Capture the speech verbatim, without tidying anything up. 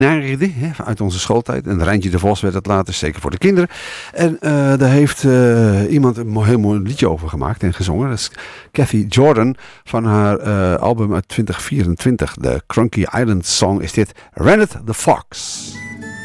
Narigde, uit onze schooltijd. En Rijntje de Vos werd het later, zeker voor de kinderen. En uh, daar heeft uh, iemand een heel mooi liedje over gemaakt en gezongen. Dat is Kathy Jordan van haar uh, album uit twintig vierentwintig. De Cronky Island Song is dit, Rennet the Fox.